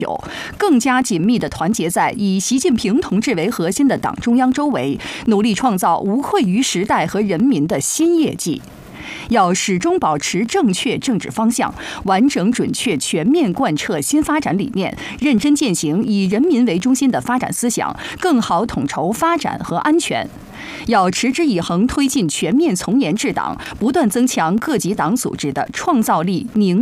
更加紧密地团结在以习近平同志为核心的党中央周围，努力创造无愧于时代和人民的新业绩。要始终保持正确政治方向，完整准确全面贯彻新发展理念，认真践行以人民为中心的发展思想，更好统筹发展和安全。要持之以恒推进全面从严治党，不断增强各级党组织的创造力、凝